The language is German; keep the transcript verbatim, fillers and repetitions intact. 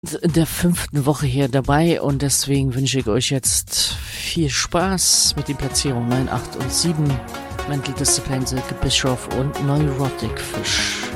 in der fünften Woche hier dabei und deswegen wünsche ich euch jetzt viel Spaß mit den Platzierungen neun, acht und sieben. Mental Discipline, Silke Bischoff und Neurotic Fish.